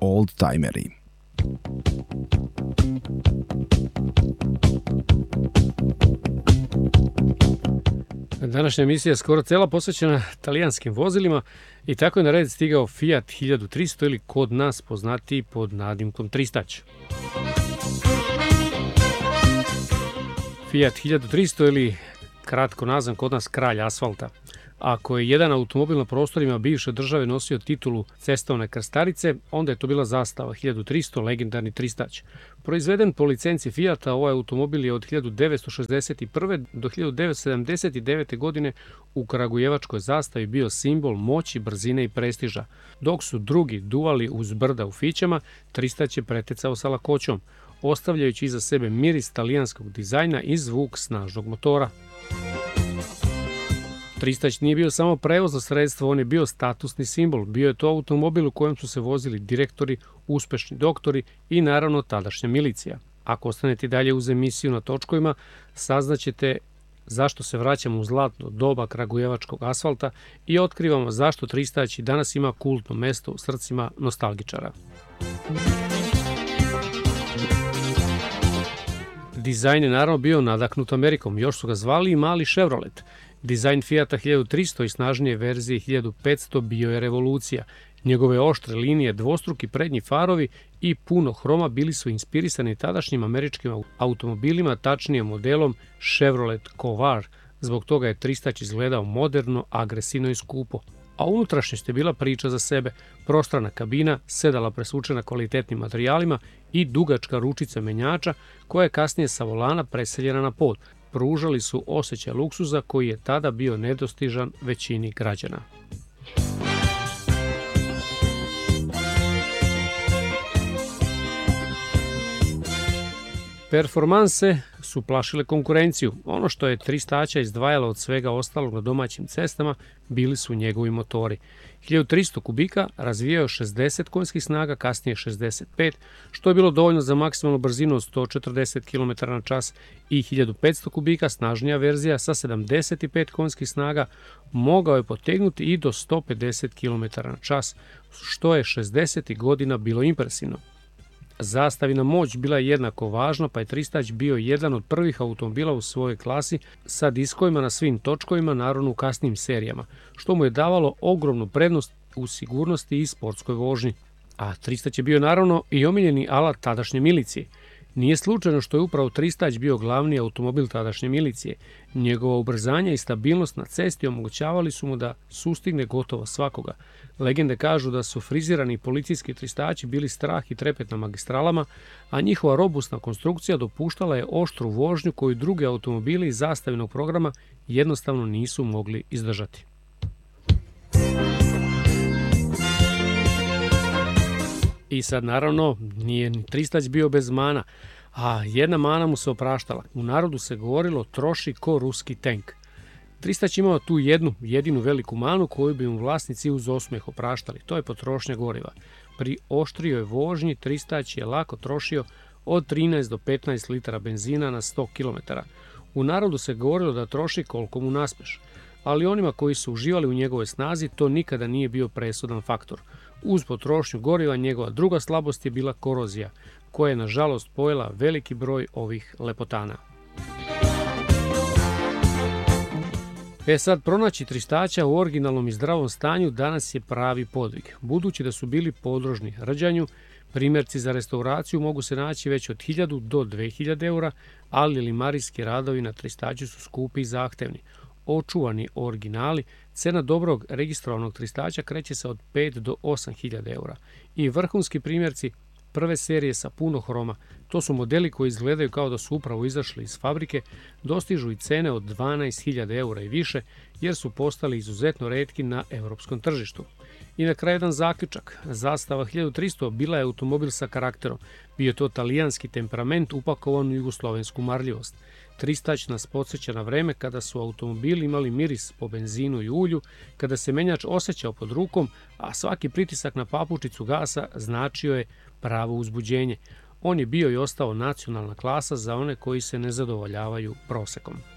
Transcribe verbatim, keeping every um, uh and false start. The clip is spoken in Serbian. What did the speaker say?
Oldtimeri. Današnja emisija je skoro cela posvećena talijanskim vozilima i tako je na red stigao Fiat hiljadu tristo ili kod nas poznatiji pod nadimkom Tristać. Fiat hiljadu tristo ili kratko nazvan kod nas kralj asfalta. Ako je jedan automobil na prostorima bivše države nosio titulu cestovne krstarice, onda je to bila zastava hiljadu tristo, legendarni Tristać. Proizveden po licenci Fiata, ovaj automobil je od hiljadu devetsto šezdeset prve. do hiljadu devetsto sedamdeset devete. godine u kragujevačkoj zastavi bio simbol moći, brzine i prestiža. Dok su drugi duvali uz brda u fićama, Tristać je pretecao sa lakoćom, ostavljajući iza sebe miris talijanskog dizajna i zvuk snažnog motora. Tristać nije bio samo prevozno sredstvo, on je bio statusni simbol. Bio je to automobil u kojem su se vozili direktori, uspešni doktori i naravno tadašnja milicija. Ako ostanete dalje uz emisiju na točkovima, saznaćete zašto se vraćamo u zlatno doba kragujevačkog asfalta i otkrivamo zašto Tristać i danas ima kultno mesto u srcima nostalgičara. Dizajn je naravno bio nadaknut Amerikom, još su ga zvali i mali Chevrolet. Dizajn Fiata hiljadu tristo i snažnije verzije hiljadu petsto bio je revolucija. Njegove oštre linije, dvostruki prednji farovi i puno hroma bili su inspirisani tadašnjim američkim automobilima, tačnije modelom Chevrolet Covar. Zbog toga je Tristać izgledao moderno, agresivno i skupo. A unutrašnjost je bila priča za sebe. Prostrana kabina, sedala presvučena kvalitetnim materijalima i dugačka ručica menjača koja je kasnije sa volana preseljena na pod. Pružali su osjećaj luksuza koji je tada bio nedostižan većini građana. Performanse su plašile konkurenciju. Ono što je Tristaća izdvajalo od svega ostalog na domaćim cestama bili su njegovi motori. hiljadu tristo kubika razvijao šezdeset konjskih snaga, kasnije šezdeset pet, što je bilo dovoljno za maksimalnu brzinu od sto četrdeset kilometara na čas, i hiljadu petsto kubika, snažnija verzija sa sedamdeset pet konjskih snaga, mogao je potegnuti i do sto pedeset kilometara na čas, što je šezdesetih godina bilo impresivno. Zastavina moć bila je jednako važna, pa je Tristać bio jedan od prvih automobila u svojoj klasi sa diskovima na svim točkovima, naravno u kasnijim serijama, što mu je davalo ogromnu prednost u sigurnosti i sportskoj vožnji. A Tristać je bio naravno i omiljeni alat tadašnje milicije. Nije slučajno što je upravo Tristać bio glavni automobil tadašnje milicije. Njegova ubrzanja i stabilnost na cesti omogućavali su mu da sustigne gotovo svakoga. Legende kažu da su frizirani policijski Tristaći bili strah i trepet na magistralama, a njihova robustna konstrukcija dopuštala je oštru vožnju koju drugi automobili iz zastavinog programa jednostavno nisu mogli izdržati. I sad naravno nije ni Tristać bio bez mana, a jedna mana mu se opraštala. U narodu se govorilo troši ko ruski tank. Tristać imao tu jednu jedinu veliku manu koju bi mu vlasnici uz osmeh opraštali. To je potrošnja goriva. Pri oštrijoj vožnji Tristać je lako trošio od trinaest do petnaest litara benzina na sto kilometara. U narodu se govorilo da troši koliko mu naspeš, ali onima koji su uživali u njegovoj snazi to nikada nije bio presudan faktor. Uz potrošnju goriva njegova druga slabost je bila korozija, koja je nažalost pojela veliki broj ovih lepotana. E sad, pronaći Tristaća u originalnom i zdravom stanju danas je pravi podvig. Budući da su bili podložni rđanju, primjerci za restauraciju mogu se naći već od hiljadu do dve hiljade eura, ali limarijski radovi na Tristaću su skupi i zahtevni. Očuvani originali, cena dobrog registrovanog Tristaća kreće se od pet do osam hiljada eura. I vrhunski primjerci prve serije sa puno hroma, to su modeli koji izgledaju kao da su upravo izašli iz fabrike, dostižu i cene od dvanaest hiljada eura i više, jer su postali izuzetno retki na europskom tržištu. I na kraju jedan zaključak. Zastava hiljadu tristo bila je automobil sa karakterom. Bio je to talijanski temperament upakovan u jugoslovensku marljivost. Tristać nas podsjeća na vreme kada su automobili imali miris po benzinu i ulju, kada se menjač osjećao pod rukom, a svaki pritisak na papučicu gasa značio je pravo uzbuđenje. On je bio i ostao nacionalna klasa za one koji se ne zadovoljavaju prosekom.